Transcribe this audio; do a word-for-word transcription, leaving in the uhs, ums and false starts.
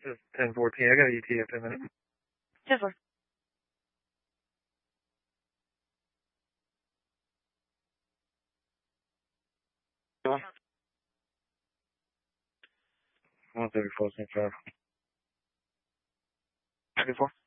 Just ten fourteen. I got an E T F in a minute. ten four. one thirty-four, ten five. thirty-four.